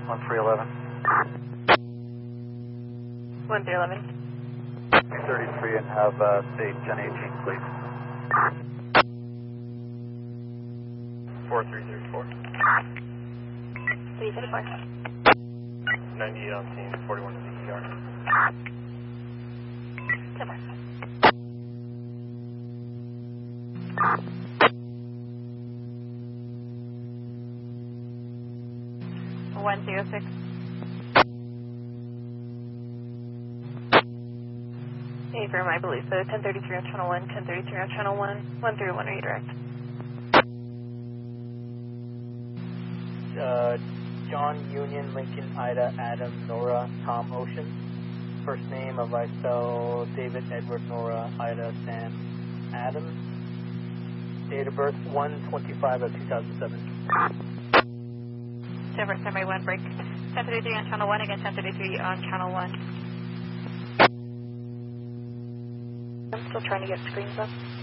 1311. 1311. 33 and have state 1018, please. 4334. Please report. 98 on scene, 41 to CPR. 10 more. 106. Affirm, I believe so. 1033 on channel 1, 1033 on channel 1, 131 redirect. John Union, Lincoln, Ida, Adam, Nora, Tom, Ocean. First name of I spell David, Edward, Nora, Ida, Sam, Adam. Date of birth 1/25 of 2007. Denver, Sunray 1 break. 1033 on channel 1, again 1033 on channel 1. I'm still trying to get screens up.